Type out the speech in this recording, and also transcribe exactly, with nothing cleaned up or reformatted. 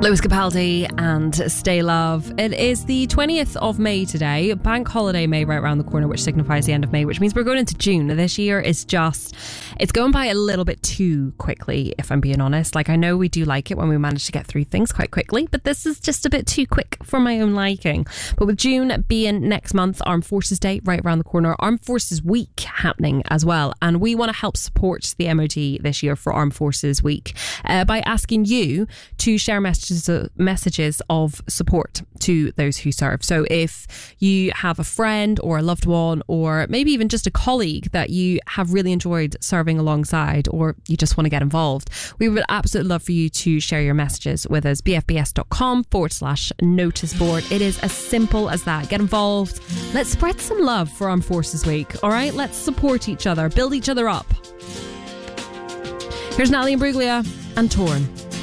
Lewis Capaldi and Stay Love. It is the twentieth of May today. Bank holiday May right around the corner, which signifies the end of May, which means we're going into June. This year is just, it's going by a little bit too quickly, if I'm being honest. Like, I know we do like it when we manage to get through things quite quickly, but this is just a bit too quick for my own liking. But with June being next month, Armed Forces Day right around the corner, Armed Forces Week happening as well. And we want to help support the M O D this year for Armed Forces Week uh, by asking you to share messages messages of support to those who serve. So if you have a friend or a loved one, or maybe even just a colleague that you have really enjoyed serving alongside, or you just want to get involved, we would absolutely love for you to share your messages with us. bfbs.com forward slash notice board. It is as simple as that. Get involved. Let's spread some love for Armed Forces Week. All right, let's support each other, build each other up. Here's Natalie Imbruglia and Torn.